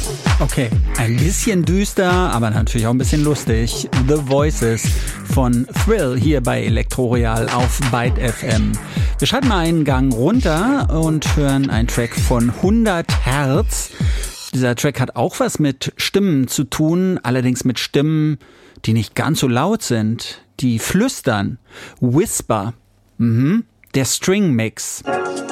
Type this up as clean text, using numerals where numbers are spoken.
Okay, ein bisschen düster, aber natürlich auch ein bisschen lustig. The Voices von Thrill hier bei Elektroreal auf Byte FM. Wir schalten mal einen Gang runter und hören einen Track von 100 Hertz. Dieser Track hat auch was mit Stimmen zu tun, allerdings mit Stimmen, die nicht ganz so laut sind, die flüstern. Whisper. Der String Mix.